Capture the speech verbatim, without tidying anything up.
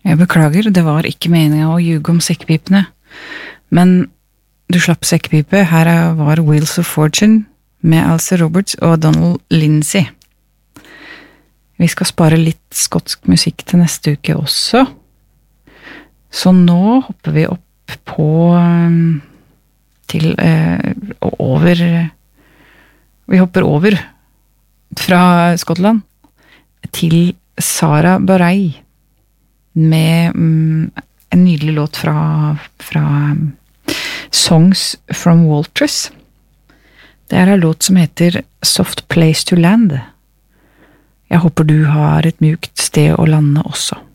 Jeg beklager, det var ikke meningen å ljuge om sekkpipene, men du slapp sekkpipe. Her var Wheels of Fortune med Alice Roberts og Donald Lindsay. Vi skal spare litt skotsk musikk til neste uke også, så nå hopper vi opp på til eh, over vi hopper over fra Skottland til Sarah Bareilles med mm, en nydelig låt fra, fra Songs from Waltress. Det er en låt som heter Soft Place to Land. Jeg håper du har et mjukt sted å lande også.